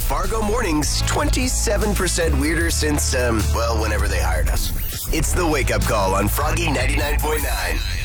Fargo mornings 27% weirder since, whenever they hired us. It's the Wake Up Call on Froggy 99.9.